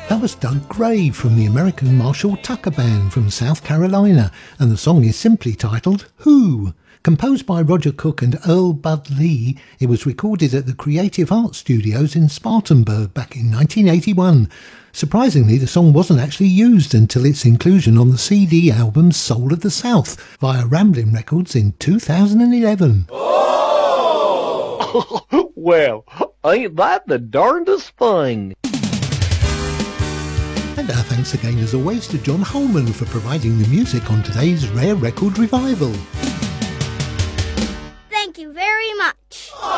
That was Doug Gray from the American Marshall Tucker Band from South Carolina, and the song is simply titled Who? Composed by Roger Cook and Earl Bud Lee, it was recorded at the Creative Arts Studios in Spartanburg back in 1981. Surprisingly, the song wasn't actually used until its inclusion on the CD album Soul of the South via Ramblin' Records in 2011. Oh! Well, ain't that the darndest thing? And our thanks again as always to John Holman for providing the music on today's Rare Record Revival.